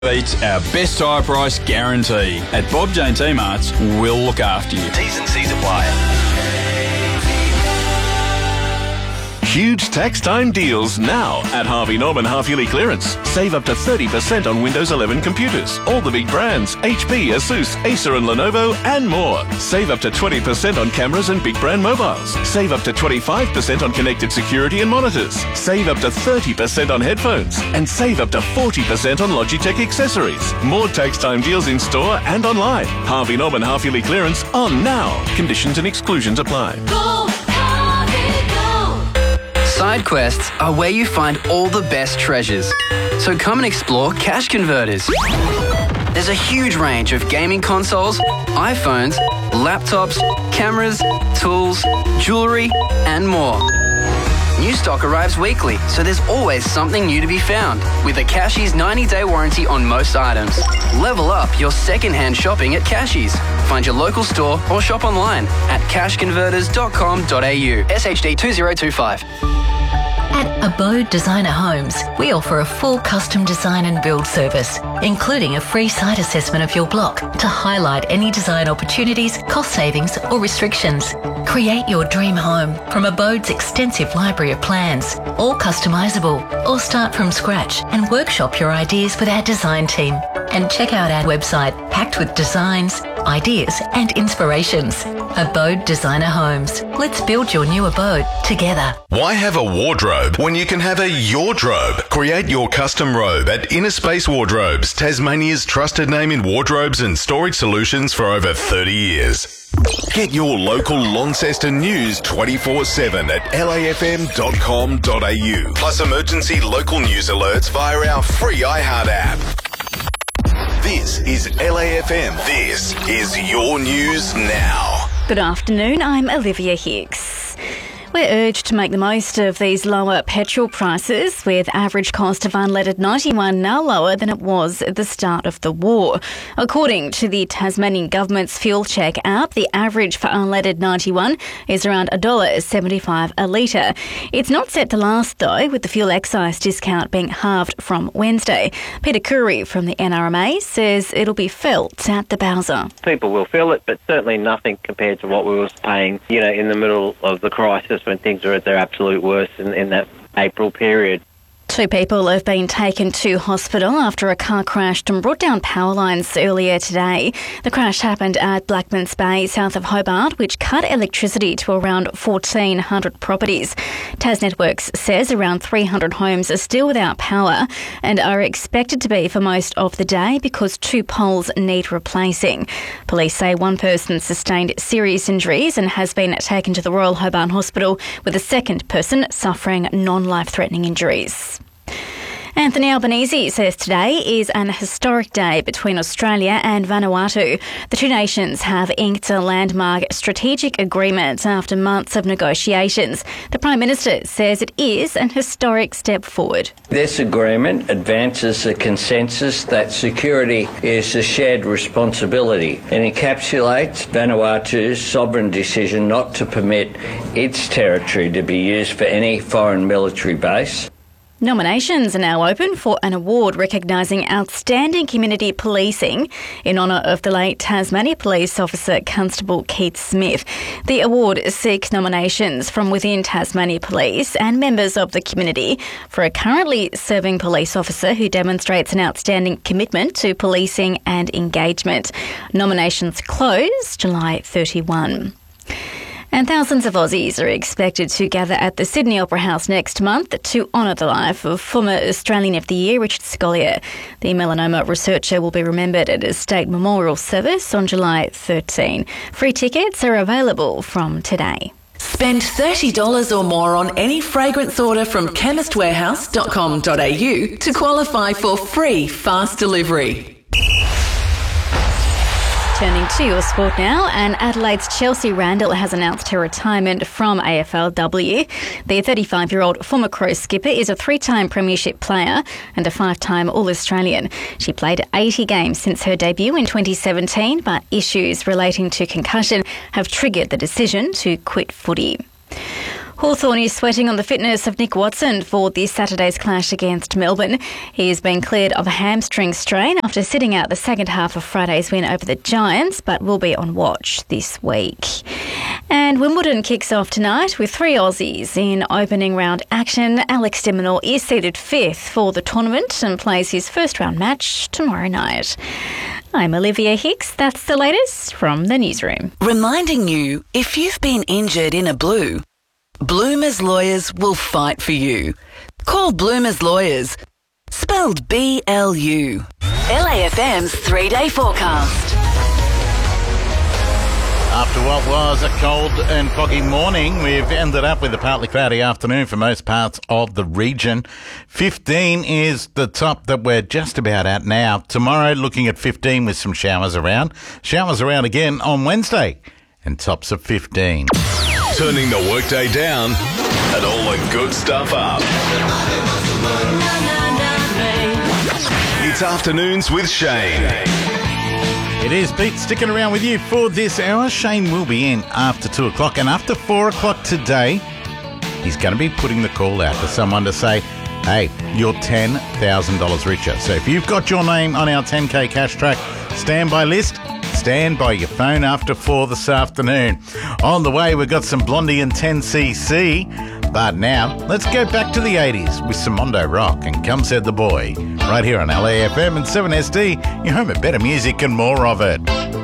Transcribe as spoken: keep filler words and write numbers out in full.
Beats our best tyre price guarantee. At Bob Jane T-Marts, we'll look after you. T's and C's apply. Huge tax time deals now at Harvey Norman half-yearly clearance. Save up to thirty percent on Windows eleven computers. All the big brands, H P, Asus, Acer and Lenovo and more. Save up to twenty percent on cameras and big brand mobiles. Save up to twenty-five percent on connected security and monitors. Save up to thirty percent on headphones. And save up to forty percent on Logitech accessories. More tax time deals in store and online. Harvey Norman half-yearly clearance on now. Conditions and exclusions apply. Go, Harvey, go! Side quests are where you find all the best treasures. So come and explore Cash Converters. There's a huge range of gaming consoles, iPhones, laptops, cameras, tools, jewellery and more. New stock arrives weekly, so there's always something new to be found. With a Cashies ninety-day warranty on most items. Level up your second-hand shopping at Cashies. Find your local store or shop online at cash converters dot com dot a u. S H D two zero two five. At Abode Designer Homes, we offer a full custom design and build service, including a free site assessment of your block to highlight any design opportunities, cost savings or restrictions. Create your dream home from Abode's extensive library of plans, all customisable, or start from scratch and workshop your ideas with our design team. And check out our website packed with designs, ideas and inspirations. Abode Designer Homes. Let's build your new abode together. Why have a wardrobe when you can have a Yordrobe? Create your custom robe at Inner Space Wardrobes, Tasmania's trusted name in wardrobes and storage solutions for over thirty years. Get your local Launceston news twenty-four seven at l a f m dot com dot a u. Plus emergency local news alerts via our free iHeart app. This is L A F M. This is your news now. Good afternoon, I'm Olivia Hicks. We're urged to make the most of these lower petrol prices, with average cost of unleaded ninety-one now lower than it was at the start of the war. According to the Tasmanian Government's Fuel Check app, the average for unleaded ninety-one is around one dollar seventy-five a litre. It's not set to last, though, with the fuel excise discount being halved from Wednesday. Peter Curry from the N R M A says it'll be felt at the Bowser. People will feel it, but certainly nothing compared to what we were paying, you know, in the middle of the crisis, when things are at their absolute worst in, in that April period. Two people have been taken to hospital after a car crashed and brought down power lines earlier today. The crash happened at Blackmans Bay, south of Hobart, which cut electricity to around fourteen hundred properties. TasNetworks says around three hundred homes are still without power and are expected to be for most of the day because two poles need replacing. Police say one person sustained serious injuries and has been taken to the Royal Hobart Hospital, with a second person suffering non-life-threatening injuries. Anthony Albanese says today is an historic day between Australia and Vanuatu. The two nations have inked a landmark strategic agreement after months of negotiations. The Prime Minister says it is an historic step forward. This agreement advances the consensus that security is a shared responsibility and encapsulates Vanuatu's sovereign decision not to permit its territory to be used for any foreign military base. Nominations are now open for an award recognising outstanding community policing in honour of the late Tasmania Police Officer Constable Keith Smith. The award seeks nominations from within Tasmania Police and members of the community for a currently serving police officer who demonstrates an outstanding commitment to policing and engagement. Nominations close July thirty-first. And thousands of Aussies are expected to gather at the Sydney Opera House next month to honour the life of former Australian of the Year Richard Scolyer. The melanoma researcher will be remembered at a state memorial service on July thirteenth. Free tickets are available from today. Spend thirty dollars or more on any fragrance order from chemist warehouse dot com dot a u to qualify for free fast delivery. Turning to your sport now, and Adelaide's Chelsea Randall has announced her retirement from A F L W. The thirty-five-year-old former Crows skipper is a three-time premiership player and a five-time All-Australian. She played eighty games since her debut in twenty seventeen, but issues relating to concussion have triggered the decision to quit footy. Hawthorn is sweating on the fitness of Nick Watson for this Saturday's clash against Melbourne. He has been cleared of a hamstring strain after sitting out the second half of Friday's win over the Giants, but will be on watch this week. And Wimbledon kicks off tonight with three Aussies in opening round action. Alex de Minaur is seeded fifth for the tournament and plays his first round match tomorrow night. I'm Olivia Hicks. That's the latest from the newsroom. Reminding you, if you've been injured in a blue, Bloomers Lawyers will fight for you. Call Bloomers Lawyers, spelled B L U. L A F M's three-day forecast. After what was a cold and foggy morning, we've ended up with a partly cloudy afternoon for most parts of the region. fifteen is the top that we're just about at now. Tomorrow, looking at fifteen with some showers around. Showers around again on Wednesday and tops of fifteen. Turning the workday down and all the good stuff up. It's Afternoons with Shane. It is Pete sticking around with you for this hour. Shane will be in after two o'clock, and after four o'clock today, he's going to be putting the call out to someone to say, hey, you're ten thousand dollars richer. So if you've got your name on our ten K cash track standby list, stand by your phone after four this afternoon. On the way, we've got some Blondie and ten C C. But now, let's go back to the eighties with some Mondo Rock and Come Said the Boy. Right here on L A F M and seven S D, your home of better music and more of it.